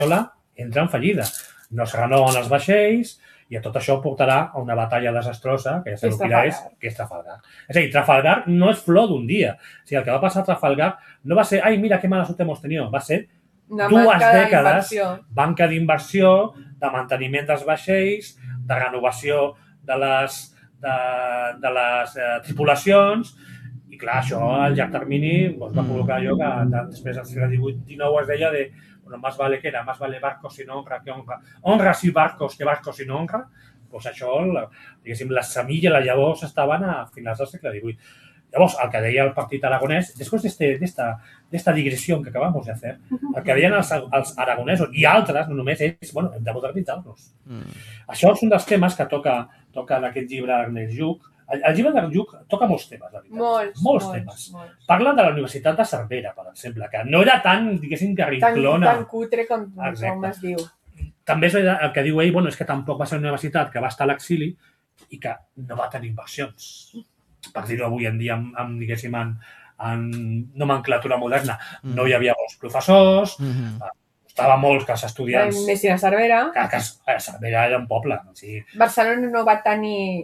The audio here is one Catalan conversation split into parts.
entra en fallida. No es renoven els vaixells i a tot això portarà a una batalla desastrosa, que ja sabeu quina és, que és Trafalgar. És a dir, Trafalgar no és flor d'un dia. O sigui, el que va passar a Trafalgar no va ser, ai, mira, que mala suerte hemos tenido. Va ser dues dècades, banca d'inversió, de manteniment dels vaixells, de renovació de les tripulacions, i clar, això al llarg termini va provocar allò que després del segle XVIII-XIX es deia de más vale que era, más vale barcos sin honra que honra. Honra sí barcos que barcos sin honra. Pues això, diguéssim, la semilla, les llavors estaven a finals del segle XVIII. Llavors, el que deia el partit aragonès, després d'esta digressió que acabamos de fer, el que deien els aragonesos i altres, no només ells, bueno, hem de modernitzar-nos. Això és un dels temes que toca en aquest llibre d'Ernest Lluch. El llibre d'Ernest Lluch toca molts temes, la veritat. Molts temes. Parla de la Universitat de Cervera, per exemple, que no era tan, diguéssim, carrinclona. Tan cutre com es diu. També és el que diu ell, és que tampoc va ser una universitat que va estar a l'exili i que no va tenir inversions. Per dir-ho avui en dia, diguéssim, en nomenclatura moderna. No hi havia bons professors, estava molts que els estudiants... Anessin a Cervera. Que Cervera era un poble. Barcelona no va tenir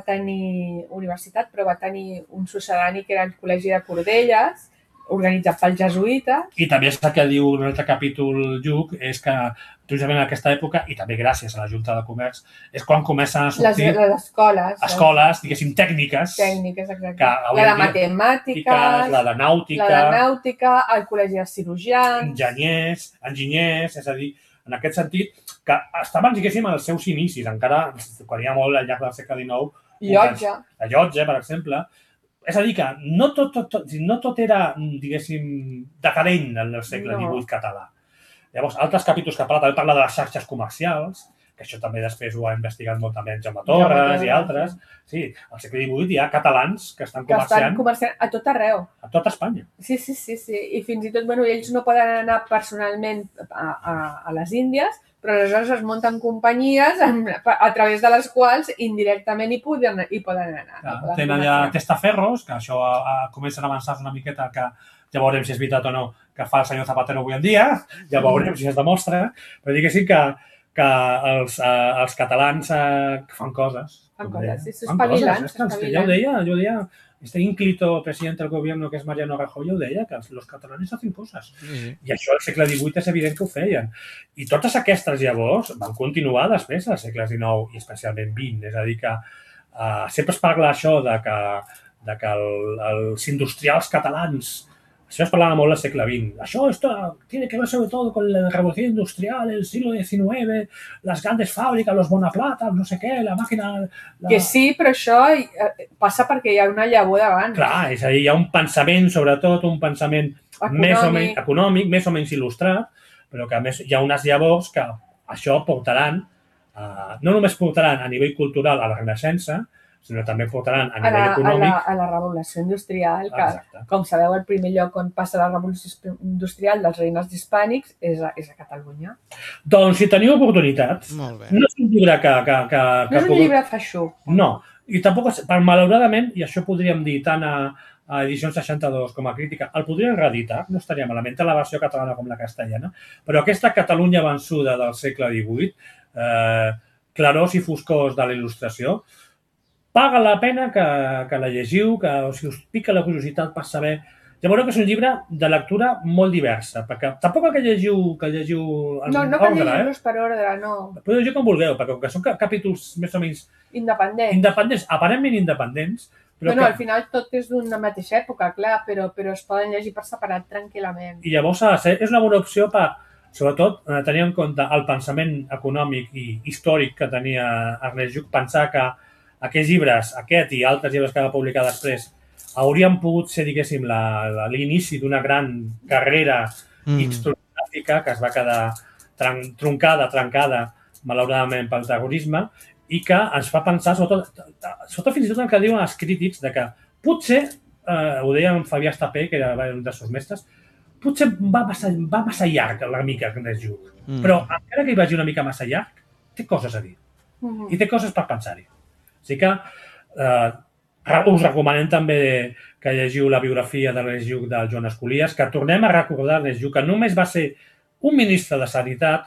universitat, però va tenir un succedani que era el Col·legi de Cordelles, organitzat pels jesuïtes. I també és el que diu un altre capítol Lluch, és que precisament en aquesta època, i també gràcies a la Junta de Comerç, és quan comencen a sortir les escoles, diguéssim, tècniques. Tècniques, exacte. La de matemàtiques, la de nàutica, el col·legi de cirurgians, enginyers, és a dir, en aquest sentit, que estaven, diguéssim, als seus inicis, encara ens tocaria molt al llarg del segle XIX. La llotja, per exemple. És a dir, que no tot era, diguéssim, decadent en el segle XVIII català. Llavors, altres capítols que també parla de les xarxes comercials, que això també després ho ha investigat molt també en Jaume Torres i altres. Sí, al segle XVIII hi ha catalans que estan comerciant a tot arreu. A tot Espanya. Sí. I fins i tot, ells no poden anar personalment a les Índies, però aleshores es munten companyies a través de les quals indirectament hi poden anar. Tenen ja testaferros, que això comencen a avançar una miqueta, que ja veurem si és veritat o no que fa el senyor Zapatero avui en dia, ja veurem si es demostra, però diguéssim que els catalans fan coses. Fan coses, espavilants. Jo deia, este ínclito presidente del gobierno que és Mariano Rajoy, jo deia que els catalans hacen coses. I això al segle XVIII és evident que ho feien. I totes aquestes llavors van continuar després al segle XIX i especialment XX. És a dir, que sempre es parla això de que els industrials catalans, això es parlava molt al segle XX. Això tiene que ver sobre todo con la revolución industrial, el siglo XIX, las grandes fábricas, los Bonaplata, no sé què, la màquina... Que sí, però això passa perquè hi ha una llavor d'abans. Clar, és a dir, hi ha un pensament, sobretot un pensament més o menys econòmic, més o menys il·lustrat, però que a més hi ha unes llavors que això portaran, no només portaran a nivell cultural a la Renaixença, sinó també portaran a nivell econòmic... A la revolució industrial, que, com sabeu, el primer lloc on passa la revolució industrial dels reines hispànics és a Catalunya. Doncs, si teniu oportunitat, no és un llibre que... No és un llibre feixuc. No, i tampoc, malauradament, i això podríem dir tant a Edicions 62 com a crítica, el podrien reeditar, no estaria malament, tant la versió catalana com la castellana, però aquesta Catalunya vençuda del segle XVIII, clarors i foscors de la il·lustració, paga la pena que la llegiu, que si us pica la curiositat per saber... Ja veureu que és un llibre de lectura molt diversa, perquè tampoc que llegiu en ordre. No cal llegir-los per ordre, no. Podeu llegir com vulgueu, perquè com que són capítols més o menys... Independents, aparentment independents. Bueno, al final tot és d'una mateixa època, clar, però es poden llegir per separat tranquil·lament. I llavors és una bona opció per, sobretot, tenir en compte el pensament econòmic i històric que tenia Ernest Lluch, pensar que aquests llibres, aquest i altres llibres que va publicar després, haurien pogut ser, diguéssim, l'inici d'una gran carrera historiogràfica que es va quedar trencada, malauradament, pel terrorisme, i que ens fa pensar, sobretot fins i tot el que diuen els crítics, de que potser, ho deia en Fabià Estapé, que era un dels seus mestres, potser va massa llarg la mica Ernest Lluch, però encara que hi vagi una mica massa llarg, té coses a dir. I té coses per pensar-hi. Així que us recomanem també que llegiu la biografia d'Ernest Lluch del Joan Escolies, que tornem a recordar Ernest Lluch, que només va ser un ministre de Sanitat